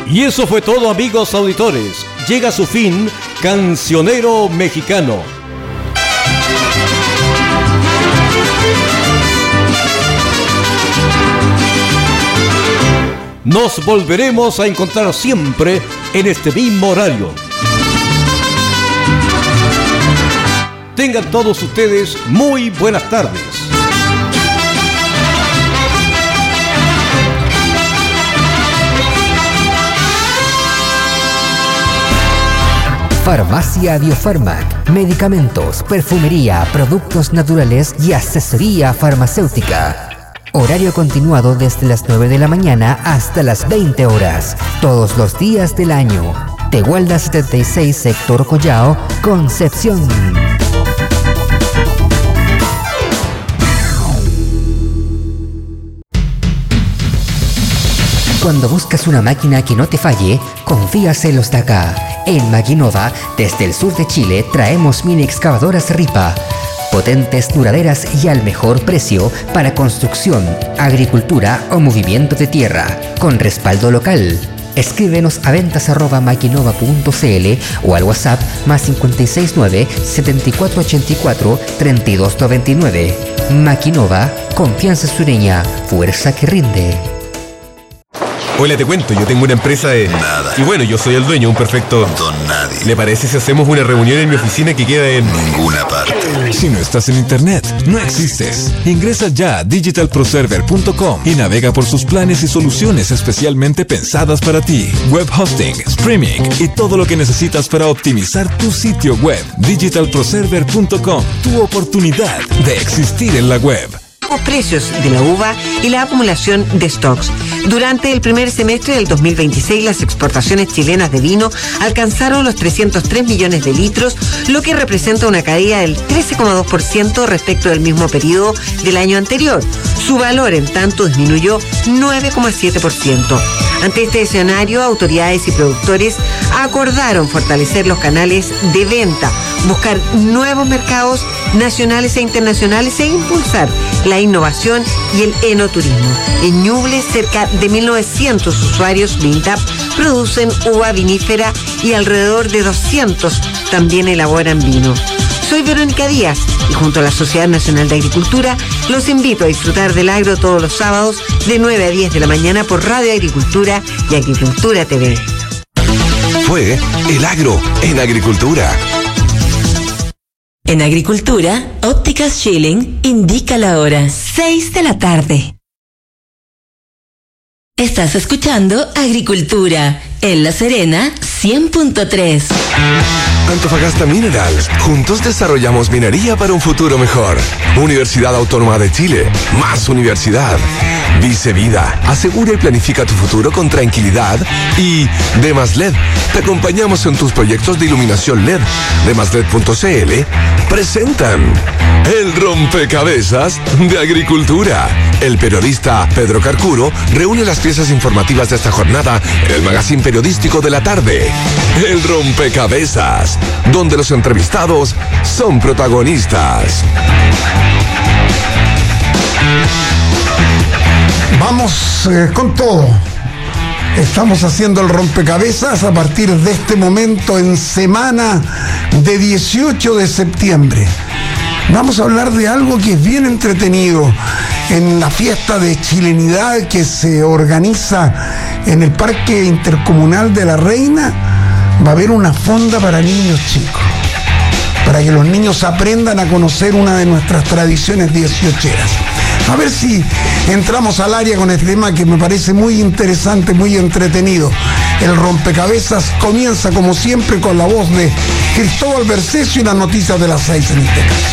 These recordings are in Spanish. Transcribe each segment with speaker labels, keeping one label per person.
Speaker 1: Y eso fue todo, amigos auditores. Llega a su fin Cancionero Mexicano. Nos volveremos a encontrar siempre en este mismo horario. Tengan todos ustedes muy buenas tardes.
Speaker 2: Farmacia Biofarmac, medicamentos, perfumería, productos naturales y asesoría farmacéutica. Horario continuado desde las 9 de la mañana hasta las 20 horas, todos los días del año. Tehuelda 76, Sector Collao, Concepción. Cuando buscas una máquina que no te falle, confías en los de acá. En Maquinova, desde el sur de Chile, traemos mini excavadoras Ripa. Potentes, duraderas y al mejor precio para construcción, agricultura o movimiento de tierra, con respaldo local. Escríbenos a ventas@maquinova.cl o al WhatsApp +569 7484 3299. Maquinova, confianza sureña, fuerza que rinde.
Speaker 3: Hola, te cuento, yo tengo una empresa de...
Speaker 4: Nada.
Speaker 3: Y bueno, yo soy el dueño, un perfecto...
Speaker 4: Don nadie.
Speaker 3: ¿Le parece si hacemos una reunión en mi oficina que queda en...
Speaker 4: Ninguna parte.
Speaker 5: Si no estás en internet, no existes. Ingresa ya a digitalproserver.com y navega por sus planes y soluciones especialmente pensadas para ti. Web hosting, streaming y todo lo que necesitas para optimizar tu sitio web. Digitalproserver.com, tu oportunidad de existir en la web.
Speaker 6: Los precios de la uva y la acumulación de stocks. Durante el primer semestre del 2026, las exportaciones chilenas de vino alcanzaron los 303 millones de litros, lo que representa una caída del 13,2% respecto del mismo periodo del año anterior. Su valor, en tanto, disminuyó 9,7%. Ante este escenario, autoridades y productores acordaron fortalecer los canales de venta, buscar nuevos mercados nacionales e internacionales e impulsar la innovación y el enoturismo. En Ñuble, cerca de 1.900 usuarios Vintap producen uva vinífera y alrededor de 200 también elaboran vino. Soy Verónica Díaz y junto a la Sociedad Nacional de Agricultura los invito a disfrutar del agro todos los sábados de 9 a 10 de la mañana por Radio Agricultura y Agricultura TV.
Speaker 4: Fue el agro en agricultura.
Speaker 7: En agricultura, Ópticas Schilling indica la hora 6 de la tarde. Estás escuchando Agricultura en La Serena 100.3.
Speaker 4: Antofagasta Minerals. Juntos desarrollamos minería para un futuro mejor. Universidad Autónoma de Chile. Más universidad. Vice Vida. Asegura y planifica tu futuro con tranquilidad. Y Demas LED. Te acompañamos en tus proyectos de iluminación LED. Demasled.cl presentan El Rompecabezas de Agricultura. El periodista Pedro Carcuro reúne las piezas informativas de esta jornada en el magazine periodístico de la tarde. El Rompecabezas, donde los entrevistados son protagonistas.
Speaker 8: Vamos con todo. Estamos haciendo el rompecabezas a partir de este momento en semana de 18 de septiembre. Vamos a hablar de algo que es bien entretenido. En la fiesta de chilenidad que se organiza en el Parque Intercomunal de la Reina, va a haber una fonda para niños chicos, para que los niños aprendan a conocer una de nuestras tradiciones 18eras. A ver si entramos al área con este tema que me parece muy interesante, muy entretenido. El rompecabezas comienza como siempre con la voz de Cristóbal Bercesio y las noticias de las 6 en este caso.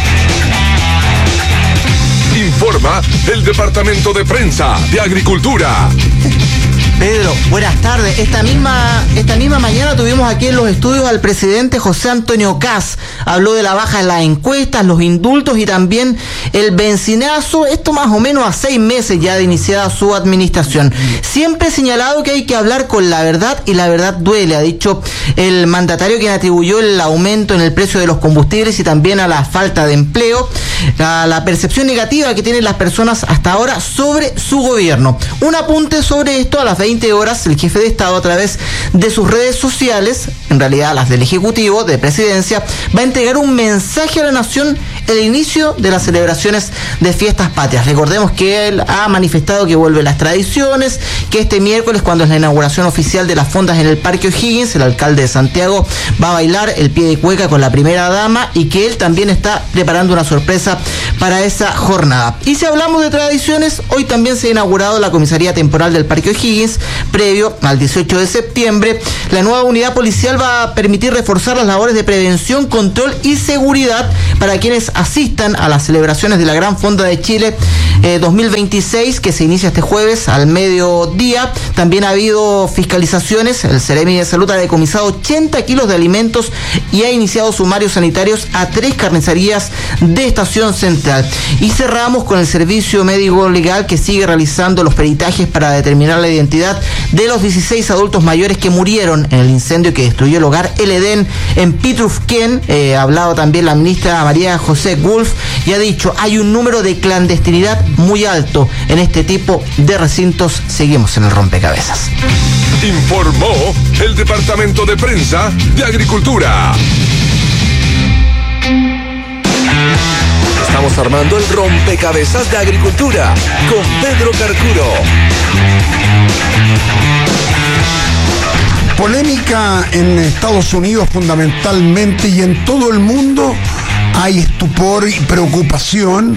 Speaker 4: Informa el Departamento de Prensa de Agricultura.
Speaker 9: Pedro, buenas tardes. Esta misma mañana tuvimos aquí en los estudios al presidente José Antonio Kast. Habló de la baja en las encuestas, los indultos y también el bencinazo. Esto más o menos a 6 meses ya de iniciada su administración. Siempre he señalado que hay que hablar con la verdad y la verdad duele, ha dicho el mandatario, quien atribuyó el aumento en el precio de los combustibles y también a la falta de empleo, a la percepción negativa que tienen las personas hasta ahora sobre su gobierno. Un apunte sobre esto: a las 20 horas Díaz, el jefe de Estado, a través de sus redes sociales, en realidad las del Ejecutivo, de Presidencia, va a entregar un mensaje a la nación el inicio de las celebraciones de fiestas patrias. Recordemos que él ha manifestado que vuelven las tradiciones, que este miércoles, cuando es la inauguración oficial de las fondas en el Parque O'Higgins, el alcalde de Santiago va a bailar el pie de cueca con la primera dama y que él también está preparando una sorpresa para esa jornada. Y si hablamos de tradiciones, hoy también se ha inaugurado la comisaría temporal del Parque O'Higgins, previo al 18 de septiembre. La nueva unidad policial va a permitir reforzar las labores de prevención, control y seguridad para quienes asistan a las celebraciones de la Gran Fonda de Chile 2026, que se inicia este jueves al mediodía. También ha habido fiscalizaciones. El Seremi de Salud ha decomisado 80 kilos de alimentos y ha iniciado sumarios sanitarios a 3 carnicerías de Estación Central. Y cerramos con el Servicio Médico Legal, que sigue realizando los peritajes para determinar la identidad de los 16 adultos mayores que murieron en el incendio que destruyó el hogar El Edén en Pitrufquén. Ha hablado también la ministra María José Gulf y ha dicho: hay un número de clandestinidad muy alto en este tipo de recintos. Seguimos en el rompecabezas.
Speaker 4: Informó el Departamento de Prensa de Agricultura.
Speaker 3: Estamos armando el rompecabezas de Agricultura con Pedro Carcuro.
Speaker 8: Polémica en Estados Unidos fundamentalmente, y en todo el mundo hay estupor y preocupación.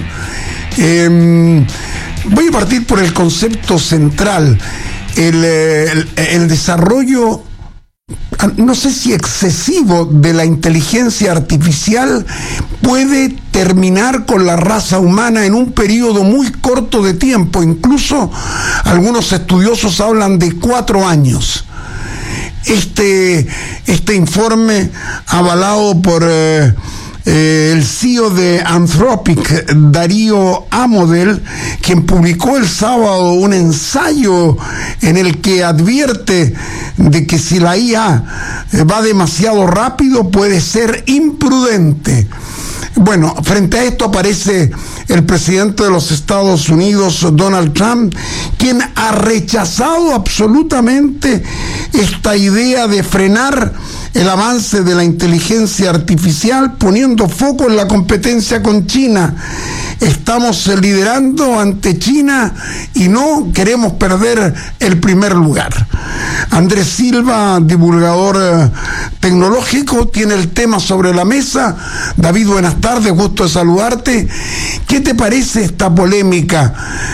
Speaker 8: Voy a partir por el concepto central. El desarrollo, no sé si excesivo, de la inteligencia artificial puede terminar con la raza humana en un periodo muy corto de tiempo. Incluso algunos estudiosos hablan de 4 años. Este informe, avalado por el CEO de Anthropic, Darío Amodel, quien publicó el sábado un ensayo en el que advierte de que si la IA va demasiado rápido puede ser imprudente. Bueno, frente a esto aparece el presidente de los Estados Unidos, Donald Trump, quien ha rechazado absolutamente esta idea de frenar el avance de la inteligencia artificial, poniendo foco en la competencia con China. Estamos liderando ante China y no queremos perder el primer lugar. Andrés Silva, divulgador tecnológico, tiene el tema sobre la mesa. David, buenas tardes, gusto de saludarte. ¿Qué te parece esta polémica?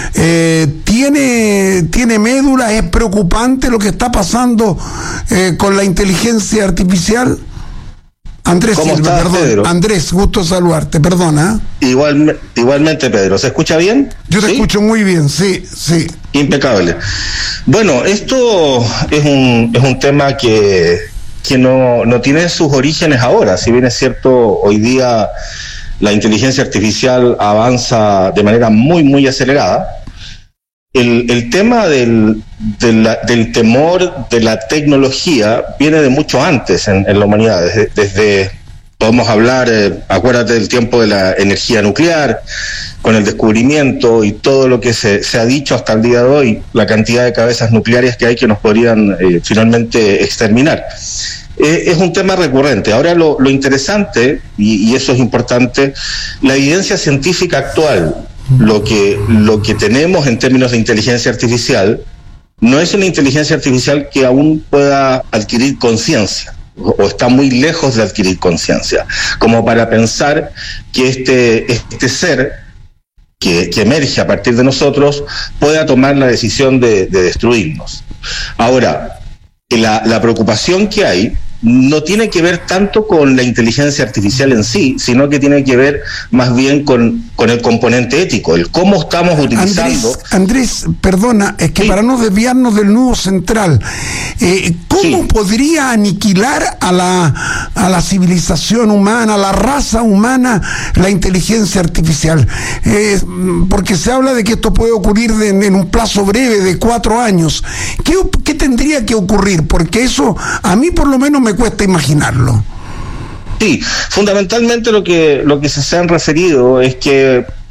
Speaker 8: ¿Tiene médula? ¿Es preocupante lo que está pasando con la inteligencia artificial? Andrés
Speaker 10: ¿Cómo
Speaker 8: Silva,
Speaker 10: estás,
Speaker 8: perdón.
Speaker 10: Pedro?
Speaker 8: Andrés, gusto saludarte, perdona.
Speaker 10: Igualmente, Pedro. ¿Se escucha bien?
Speaker 8: Yo te
Speaker 10: ¿Sí?
Speaker 8: escucho muy bien, sí.
Speaker 10: Impecable. Bueno, esto es un tema que no tiene sus orígenes ahora. Si bien es cierto, hoy día la inteligencia artificial avanza de manera muy, muy acelerada. El tema del temor de la tecnología viene de mucho antes en la humanidad. Desde podemos hablar, acuérdate del tiempo de la energía nuclear, con el descubrimiento y todo lo que se ha dicho hasta el día de hoy, la cantidad de cabezas nucleares que hay que nos podrían finalmente exterminar. Es un tema recurrente. Ahora lo interesante, y eso es importante, la evidencia científica actual, lo que tenemos en términos de inteligencia artificial, no es una inteligencia artificial que aún pueda adquirir conciencia, o está muy lejos de adquirir conciencia, como para pensar que este ser que emerge a partir de nosotros pueda tomar la decisión de destruirnos. Ahora, la preocupación que hay no tiene que ver tanto con la inteligencia artificial en sí, sino que tiene que ver más bien con el componente ético, el cómo estamos utilizando...
Speaker 8: Andrés, perdona, es que sí, para no desviarnos del nudo central, ¿cómo podría aniquilar a la civilización humana, a la raza humana, la inteligencia artificial? Porque se habla de que esto puede ocurrir en un plazo breve de 4 años. ¿Qué tendría que ocurrir? Porque eso a mí por lo menos me cuesta imaginarlo.
Speaker 10: Sí, fundamentalmente lo que se han referido es que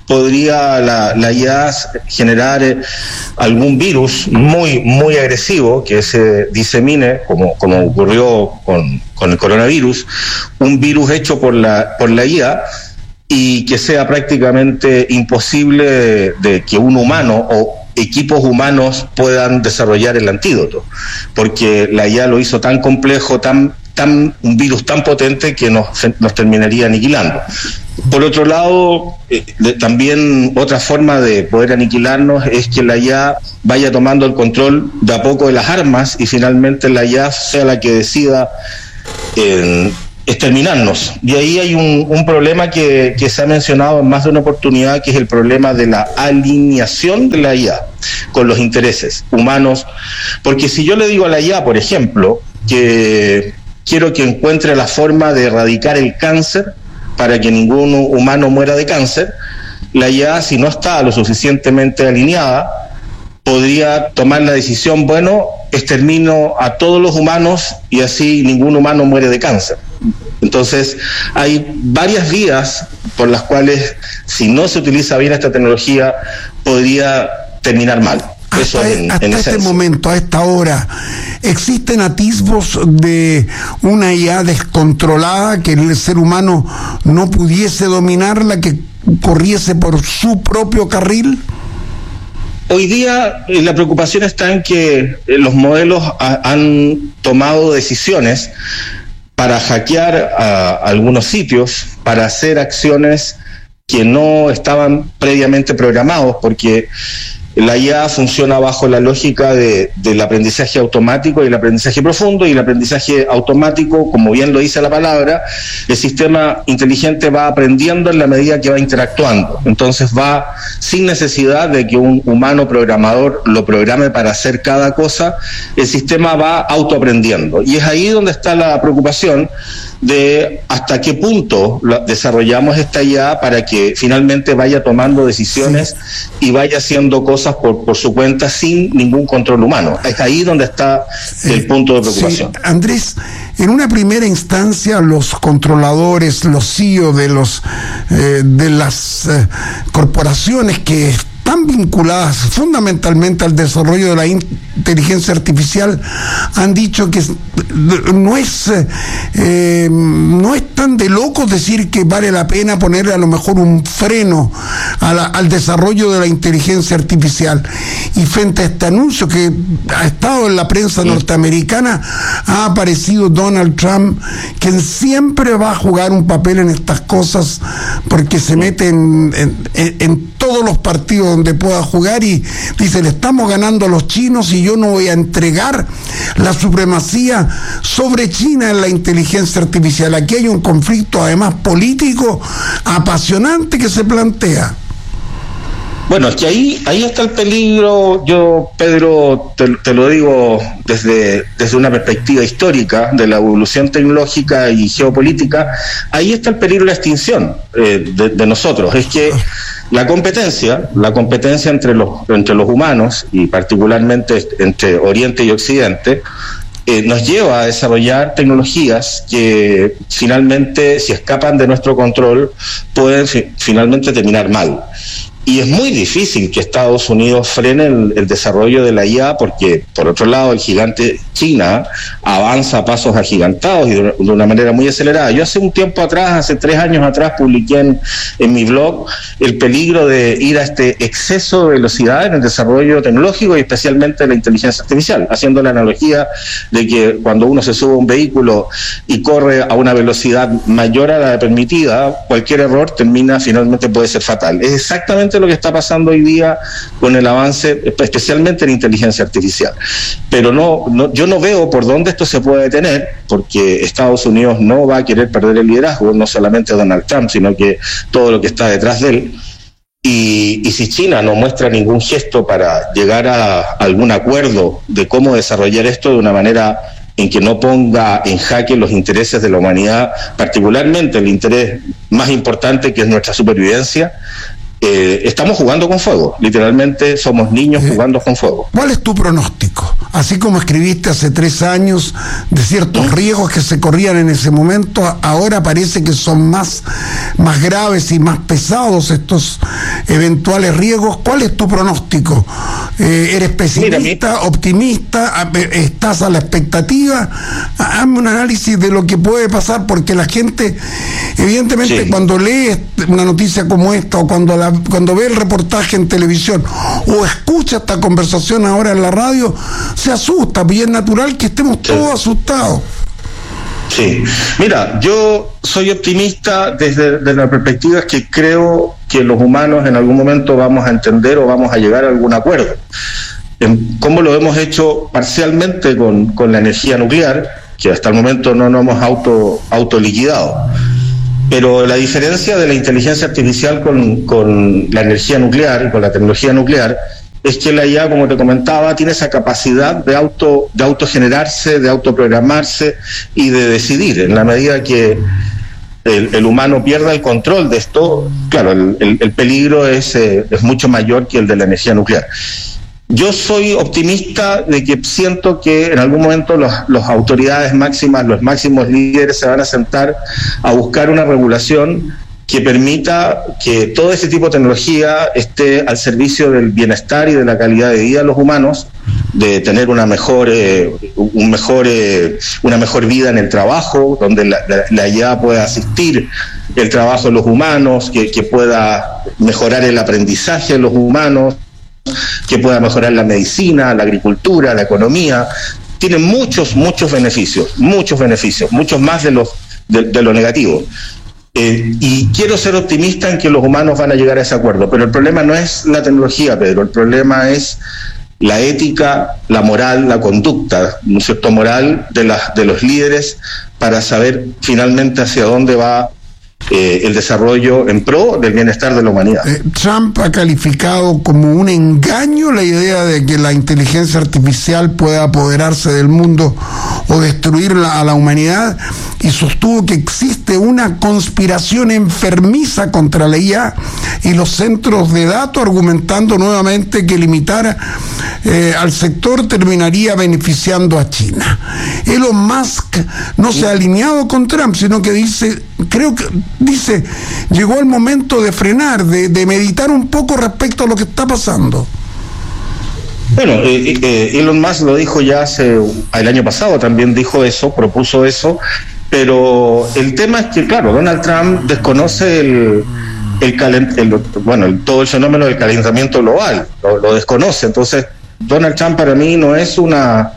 Speaker 10: podría la IA generar algún virus muy, muy agresivo que se disemine, como ocurrió con el coronavirus, un virus hecho por la IA, y que sea prácticamente imposible de que un humano o equipos humanos puedan desarrollar el antídoto, porque la IA lo hizo tan complejo, un virus tan potente que nos terminaría aniquilando. Por otro lado, también otra forma de poder aniquilarnos es que la IA vaya tomando el control de a poco de las armas y finalmente la IA sea la que decida exterminarnos. Y ahí hay un problema que se ha mencionado en más de una oportunidad, que es el problema de la alineación de la IA con los intereses humanos. Porque si yo le digo a la IA, por ejemplo, que quiero que encuentre la forma de erradicar el cáncer para que ningún humano muera de cáncer, la IA, si no está lo suficientemente alineada, podría tomar la decisión, bueno, extermino a todos los humanos y así ningún humano muere de cáncer. Entonces, hay varias vías por las cuales, si no se utiliza bien esta tecnología, podría terminar mal. Eso
Speaker 8: hasta este momento, a esta hora, ¿existen atisbos de una IA descontrolada que el ser humano no pudiese dominarla, que corriese por su propio carril?
Speaker 10: Hoy día la preocupación está en que los modelos han tomado decisiones para hackear a algunos sitios, para hacer acciones que no estaban previamente programados, porque la IA funciona bajo la lógica del aprendizaje automático y el aprendizaje profundo, y el aprendizaje automático, como bien lo dice la palabra, el sistema inteligente va aprendiendo en la medida que va interactuando. Entonces va sin necesidad de que un humano programador lo programe para hacer cada cosa, el sistema va autoaprendiendo. Y es ahí donde está la preocupación de hasta qué punto desarrollamos esta IA para que finalmente vaya tomando decisiones y vaya haciendo cosas por su cuenta sin ningún control humano. Es ahí donde está el punto de preocupación.
Speaker 8: Sí. Andrés, en una primera instancia los controladores, los CEO de las corporaciones que están vinculadas fundamentalmente al desarrollo de la inteligencia artificial han dicho que no es tan de locos decir que vale la pena ponerle a lo mejor un freno al desarrollo de la inteligencia artificial. Y frente a este anuncio que ha estado en la prensa norteamericana, ha aparecido Donald Trump, quien siempre va a jugar un papel en estas cosas porque se mete en todos los partidos donde pueda jugar y dice: le estamos ganando a los chinos y yo no voy a entregar la supremacía sobre China en la inteligencia artificial. Aquí hay un conflicto además político apasionante que se plantea.
Speaker 10: Bueno, es que ahí está el peligro. Yo, Pedro, te lo digo desde una perspectiva histórica de la evolución tecnológica y geopolítica. Ahí está el peligro de la extinción de nosotros. Es que la competencia entre los humanos, y particularmente entre Oriente y Occidente, nos lleva a desarrollar tecnologías que finalmente, si escapan de nuestro control, pueden finalmente terminar mal. Y es muy difícil que Estados Unidos frene el desarrollo de la IA, porque, por otro lado, el gigante China avanza a pasos agigantados y de una manera muy acelerada. Yo hace 3 años atrás, publiqué en mi blog el peligro de ir a este exceso de velocidad en el desarrollo tecnológico y especialmente la inteligencia artificial, haciendo la analogía de que cuando uno se sube a un vehículo y corre a una velocidad mayor a la permitida, cualquier error finalmente puede ser fatal. Es exactamente lo que está pasando hoy día con el avance, especialmente en inteligencia artificial. Pero yo no veo por dónde esto se puede detener, porque Estados Unidos no va a querer perder el liderazgo, no solamente Donald Trump, sino que todo lo que está detrás de él. Y si China no muestra ningún gesto para llegar a algún acuerdo de cómo desarrollar esto de una manera en que no ponga en jaque los intereses de la humanidad, particularmente el interés más importante, que es nuestra supervivencia, estamos jugando con fuego. Literalmente somos niños jugando con fuego.
Speaker 8: ¿Cuál es tu pronóstico? Así como escribiste hace 3 años de ciertos riesgos que se corrían en ese momento, ahora parece que son más graves y más pesados eventuales riesgos. ¿Cuál es tu pronóstico? ¿Eres pesimista, optimista? ¿Estás a la expectativa? Hazme un análisis de lo que puede pasar, porque la gente, evidentemente, cuando lee una noticia como esta, o cuando ve el reportaje en televisión, o escucha esta conversación ahora en la radio, se asusta, y es natural que estemos todos asustados.
Speaker 10: Sí, mira, yo soy optimista desde la perspectiva que creo que los humanos en algún momento vamos a entender o vamos a llegar a algún acuerdo. Como lo hemos hecho parcialmente con la energía nuclear, que hasta el momento no nos hemos autoliquidado. Pero la diferencia de la inteligencia artificial con la energía nuclear y con la tecnología nuclear es que la IA, como te comentaba, tiene esa capacidad de autogenerarse, de autoprogramarse y de decidir. En la medida que el humano pierda el control de esto, claro, el peligro es mucho mayor que el de la energía nuclear. Yo soy optimista de que siento que en algún momento las autoridades máximas, los máximos líderes se van a sentar a buscar una regulación que permita que todo ese tipo de tecnología esté al servicio del bienestar y de la calidad de vida de los humanos, de tener una mejor vida en el trabajo, donde la IA pueda asistir el trabajo de los humanos, que pueda mejorar el aprendizaje de los humanos, que pueda mejorar la medicina, la agricultura, la economía. Tiene muchos beneficios, muchos más de lo negativo. Y quiero ser optimista en que los humanos van a llegar a ese acuerdo, pero el problema no es la tecnología, Pedro, el problema es la ética, la moral, la conducta, un cierto moral de los líderes para saber finalmente hacia dónde va el desarrollo en pro del bienestar de la humanidad.
Speaker 8: Trump ha calificado como un engaño la idea de que la inteligencia artificial pueda apoderarse del mundo o destruirla a la humanidad, y sostuvo que existe una conspiración enfermiza contra la IA y los centros de datos, argumentando nuevamente que limitar al sector terminaría beneficiando a China. Elon Musk no se ha alineado con Trump, sino que dice, llegó el momento de frenar, de meditar un poco respecto a lo que está pasando.
Speaker 10: Bueno, Elon Musk lo dijo ya el año pasado, también dijo eso, propuso eso, pero el tema es que, claro, Donald Trump desconoce todo el fenómeno del calentamiento global, lo desconoce. Entonces, Donald Trump para mí no es una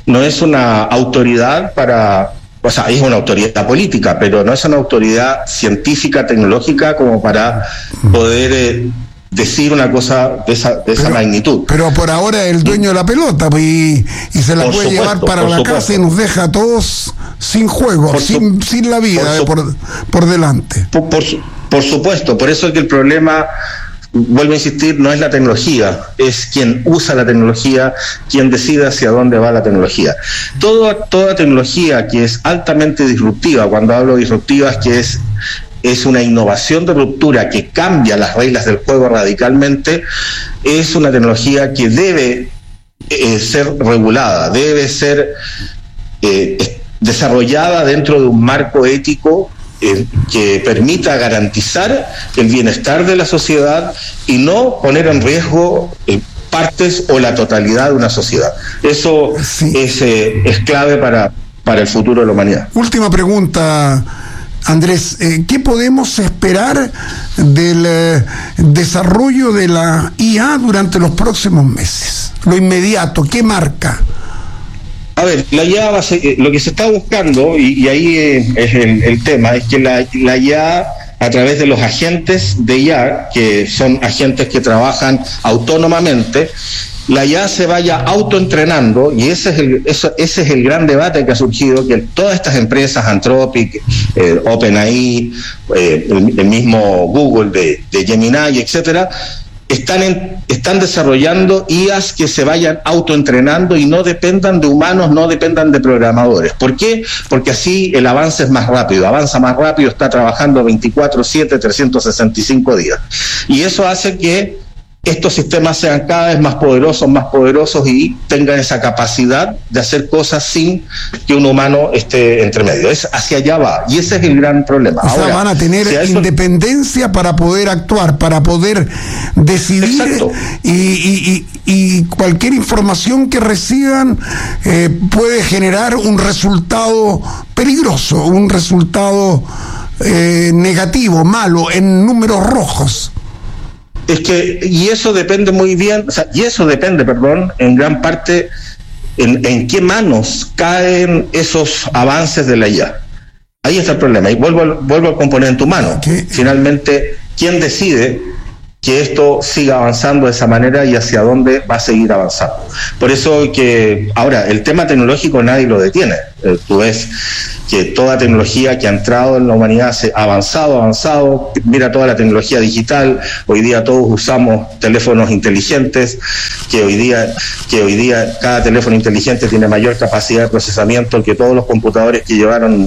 Speaker 10: autoridad es una autoridad política, pero no es una autoridad científica, tecnológica, como para poder decir una cosa de esa magnitud.
Speaker 8: Pero por ahora es el dueño de la pelota, y se la puede llevar para la casa y nos deja a todos sin juego, sin la vida por delante.
Speaker 10: Por supuesto, por eso es que el problema, vuelvo a insistir, no es la tecnología, es quien usa la tecnología, quien decide hacia dónde va la tecnología. Toda tecnología que es altamente disruptiva, cuando hablo de disruptiva es que es una innovación de ruptura que cambia las reglas del juego radicalmente, es una tecnología que debe ser regulada, debe ser desarrollada dentro de un marco ético que permita garantizar el bienestar de la sociedad y no poner en riesgo partes o la totalidad de una sociedad. Eso es clave para el futuro de la humanidad.
Speaker 8: Última pregunta, Andrés, ¿qué podemos esperar del desarrollo de la IA durante los próximos meses? Lo inmediato, ¿qué marca?
Speaker 10: A ver, la IA lo que se está buscando, y ahí es el tema, es que la IA, a través de los agentes de IA, que son agentes que trabajan autónomamente, la IA se vaya autoentrenando, y ese es el gran debate que ha surgido, que todas estas empresas, Anthropic, OpenAI, el mismo Google de Gemini, etcétera, están desarrollando IAs que se vayan autoentrenando y no dependan de humanos, no dependan de programadores. ¿Por qué? Porque así el avance es más rápido, avanza más rápido, está trabajando 24/7, 365 días. Y eso hace que estos sistemas sean cada vez más poderosos y tengan esa capacidad de hacer cosas sin que un humano esté entre medio. Hacia allá va, y ese es el gran problema.
Speaker 8: O sea, van a tener independencia para poder actuar, para poder decidir. Exacto. Y cualquier información que reciban puede generar un resultado peligroso, un resultado negativo, malo, en números rojos.
Speaker 10: Y eso depende muy bien, en gran parte en qué manos caen esos avances de la IA. Ahí está el problema, y vuelvo al componente humano. Finalmente, ¿quién decide que esto siga avanzando de esa manera y hacia dónde va a seguir avanzando? Por eso que ahora el tema tecnológico nadie lo detiene. Tú ves que toda tecnología que ha entrado en la humanidad ha avanzado, mira toda la tecnología digital, hoy día todos usamos teléfonos inteligentes, que hoy día cada teléfono inteligente tiene mayor capacidad de procesamiento que todos los computadores que llevaron